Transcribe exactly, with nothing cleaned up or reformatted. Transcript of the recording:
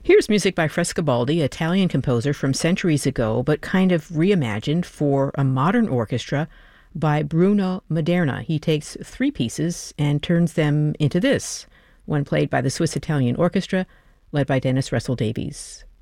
Here's music by Frescobaldi, Italian composer from centuries ago, but kind of reimagined for a modern orchestra by Bruno Maderna. He takes three pieces and turns them into this, one played by the Swiss Italian Orchestra, led by Dennis Russell Davies.